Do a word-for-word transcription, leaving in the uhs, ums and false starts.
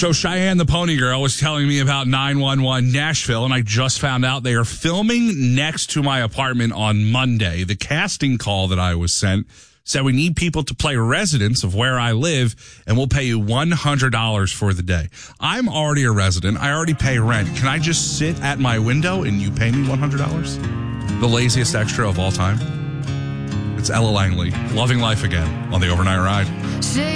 So Cheyenne the Pony Girl was telling me about nine one one Nashville, and I just found out they are filming next to my apartment on Monday. The casting call that I was sent said we need people to play residents of where I live, and we'll pay you one hundred dollars for the day. I'm already a resident. I already pay rent. Can I just sit at my window and you pay me one hundred dollars? The laziest extra of all time. It's Ella Langley, Loving Life Again on the Overnight Ride.